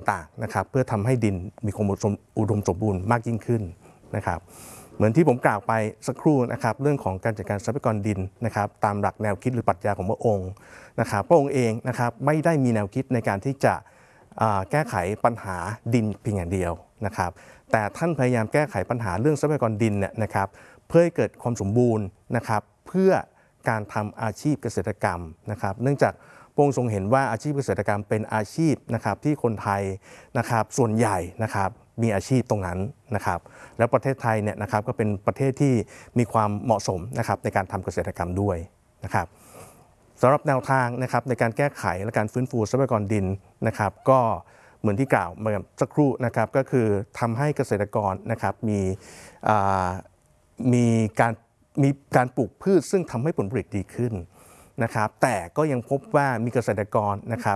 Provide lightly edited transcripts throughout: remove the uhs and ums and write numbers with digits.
ต่างๆนะครับเพื่อทำให้ดินมีความอุดมสมบูรณ์มากยิ่งขึ้นนะครับเหมือนที่ผมกล่าวไปสักครู่นะครับเรื่องของการจัดการทรัพยากรดินนะครับตามหลักแนวคิดหรือปรัชญาของพระองค์นะครับพระองค์เองนะครับไม่ได้มีแนวคิดในการที่จะแก้ไขปัญหาดินเพียงอย่างเดียวนะครับแต่ท่านพยายามแก้ไขปัญหาเรื่องทรัพยากรดินเนี่ยนะครับเพื่อให้เกิดความสมบูรณ์นะครับเพื่อการทำอาชีพเกษตรกรรมนะครับเนื่องจากพระองค์ทรงเห็นว่าอาชีพเกษตรกรรมเป็นอาชีพนะครับที่คนไทยนะครับส่วนใหญ่นะครับมีอาชีพตรงนั้นนะครับแล้วประเทศไทยเนี่ยนะครับก็เป็นประเทศที่มีความเหมาะสมนะครับในการทำเกษตรกรรมด้วยนะครับสำหรับแนวทางนะครับในการแก้ไขและการฟื้นฟูทรัพยากรดินนะครับก็เหมือนที่กล่าวมาสักครู่นะครับก็คือทำให้เกษตรกรนะครับมีการปลูกพืชซึ่งทำให้ผลผลิตดีขึ้นนะครับแต่ก็ยังพบว่ามีเกษตรกรนะครับ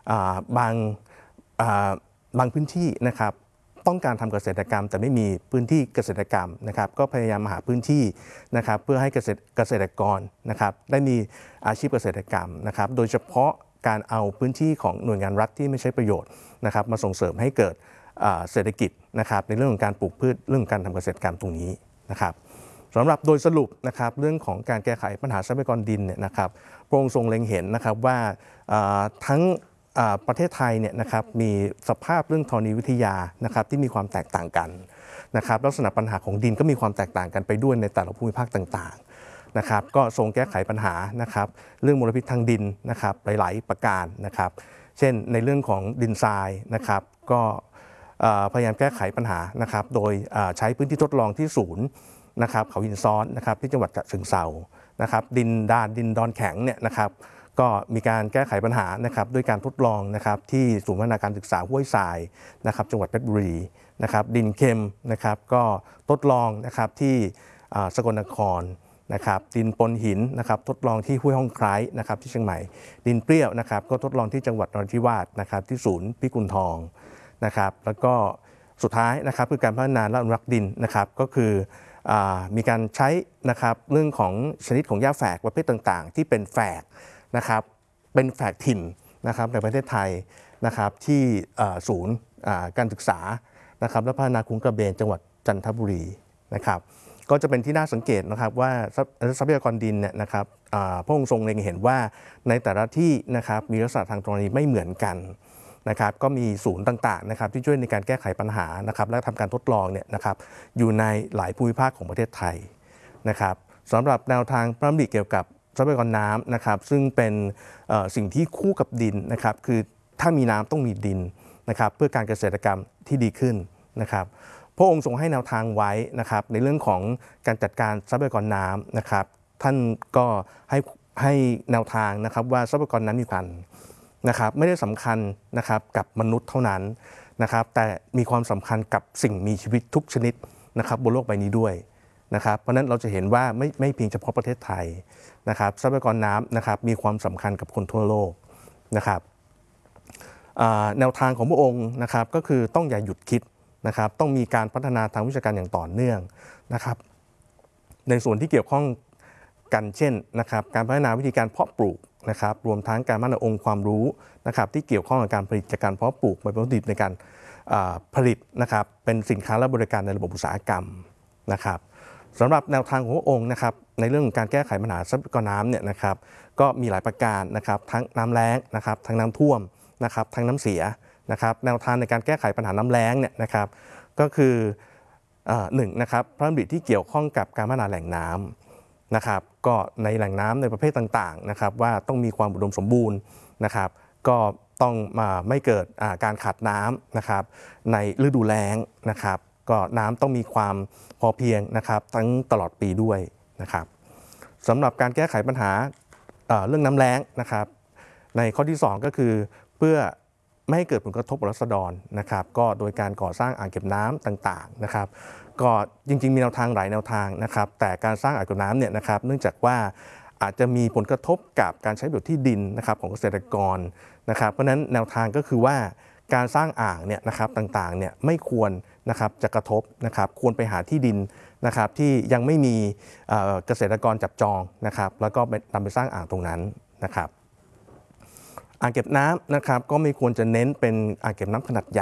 บางพื้นที่นะครับต้องการทำเกษตรกรรมแต่ไม่มีพื้นที่เกษตรกรรมนะครับก็พยายามหาพื้นที่นะครับเพื่อให้เกษตรกรนะครับได้มีอาชีพเกษตรกรรมนะครับโดยเฉพาะการเอาพื้นที่ของหน่วยงานรัฐที่ไม่ใช้ประโยชน์นะครับมาส่งเสริมให้เกิดเศรษฐกิจนะครับในเรื่องของการปลูกพืชเรื่องของการทำเกษตรกรรมตรงนี้นะครับสำหรับโดยสรุปนะครับเรื่องของการแก้ไขปัญหาทรัพยากรดินเนี่ยนะครับพระองค์ทรงเล็งเห็นนะครับว่าทั้งประเทศไทยเนี่ยนะครับมีสภาพเรื่องธรณีวิทยานะครับที่มีความแตกต่างกันนะครับลักษณะปัญหาของดินก็มีความแตกต่างกันไปด้วยในแต่ละภูมิภาคต่างๆนะครับก็ทรงแก้ไขปัญหานะครับเรื่องมลพิษทางดินนะครับหลายๆประการนะครับเช่นในเรื่องของดินทรายนะครับก็พยายามแก้ไขปัญหานะครับโดยใช้พื้นที่ทดลองที่ศูนย์นะครับเขาหินซ้อนนะครับที่จังหวัดฉะเชิงเทรานะครับดินดอนแข็งเนี่ยนะครับก็มีการแก้ไขปัญหานะครับด้วยการทดลองนะครับที่ศูนย์พัฒนาการศึกษาห้วยทรายนะครับจังหวัดเพชรบุรีนะครับดินเค็มนะครับก็ทดลองนะครับที่สกลนครนะครับดินปนหินนะครับทดลองที่ห้วยห้องไคร้นะครับที่เชียงใหม่ดินเปรี้ยวนะครับก็ทดลองที่จังหวัดนราธิวาสนะครับที่ศูนย์พิกุลทองนะครับแล้วก็สุดท้ายนะครับคือการพัฒนาและอนุรักษ์ดินนะครับก็คือมีการใช้นะครับเรื่องของชนิดของหญ้าแฝกประเภทต่างๆที่เป็นแฝกนะครับเป็นแฝกถิ่นนะครับในประเทศไทยนะครับที่ศูนย์การศึกษานะครับและพัฒนาคุ้งกระเบนจังหวัดจันทบุรีนะครับก็จะเป็นที่น่าสังเกตนะครับว่าทรัพยากรดินเนี่ยนะครับพระองค์ทรงเล็งเห็นว่าในแต่ละที่นะครับมีลักษณะทางธรณีไม่เหมือนกันนะครับก็มีศูนย์ต่างๆนะครับที่ช่วยในการแก้ไขปัญหานะครับและทำการทดลองเนี่ยนะครับอยู่ในหลายภูมิภาคของประเทศไทยนะครับสำหรับแนวทางพระดำริเกี่ยวกับทรัพยากรน้ำนะครับซึ่งเป็นสิ่งที่คู่กับดินนะครับคือถ้ามีน้ำต้องมีดินนะครับเพื่อการเกษตรกรรมที่ดีขึ้นนะครับพระองค์ทรงให้แนวทางไว้นะครับในเรื่องของการจัดการทรัพยากรน้ำนะครับท่านก็ให้แนวทางนะครับว่าทรัพยากรน้ำมีกันนะครับไม่ได้สำคัญนะครับกับมนุษย์เท่านั้นนะครับแต่มีความสำคัญกับสิ่งมีชีวิตทุกชนิดนะครับบนโลกใบนี้ด้วยนะครับเพราะนั้นเราจะเห็นว่าไม่เพียงเฉพาะประเทศไทยนะครับทรัพยากรน้ำนะครับมีความสำคัญกับคนทั่วโลกนะครับแนวทางของพระองค์นะครับก็คือต้องอย่าหยุดคิดนะครับต้องมีการพัฒนาทางวิชาการอย่างต่อเนื่องนะครับในส่วนที่เกี่ยวข้องกันเช่นนะครับการพัฒนาวิธีการเพาะปลูกนะครับรวมทั้งการพัฒนาองค์ความรู้นะครับที่เกี่ยวข้องกับการผลิตจากการเพาะปลูกเป็นวัตถุดิบในการผลิตนะครับเป็นสินค้าและบริการในระบบอุตสาหกรรมนะครับสำหรับแนวทางของพระองค์นะครับในเรื่องของการแก้ไขปัญหาทรัพยากรน้ำเนี่ยนะครับก็มีหลายประการนะครับทั้งน้ำแล้งนะครับทั้งน้ำท่วมนะครับทั้งน้ำเสียนะครับแนวทางในการแก้ไขปัญหาน้ำแล้งเนี่ยนะครับก็คือหนึ่งนะครับพระดำริที่เกี่ยวข้องกับการพัฒนาแหล่งน้ำนะครับก็ในแหล่งน้ำในประเภทต่างๆนะครับว่าต้องมีความอุดมสมบูรณ์นะครับก็ต้องไม่เกิดการขาดน้ำนะครับในฤดูแล้งนะครับก็น้ำต้องมีความพอเพียงนะครับทั้งตลอดปีด้วยนะครับสำหรับการแก้ไขปัญหาเรื่องน้ำแล้งนะครับในข้อที่2ก็คือเพื่อไม่ให้เกิดผลกระทบกับราษฎรนะครับก็โดยการก่อสร้างอ่างเก็บน้ำต่างๆนะครับก็จริงๆมีแนวทางหลายแนวทางนะครับแต่การสร้างอ่างเก็บน้ำเนี่ยนะครับเนื่องจากว่าอาจจะมีผลกระทบกับการใช้ประโยชน์ที่ดินนะครับของเกษตรกรนะครับเพราะฉะนั้นแนวทางก็คือว่าการสร้างอ่างเนี่ยนะครับต่างๆเนี่ยไม่ควรนะครับจะกระทบนะครับควรไปหาที่ดินนะครับที่ยังไม่มีเกษตรกรจับจองนะครับแล้วก็นำไปสร้างอ่างตรงนั้นนะครับอ่างเก็บน้ำนะครับก็ไม่ควรจะเน้นเป็นอ่างเก็บน้ำขนาดใหญ่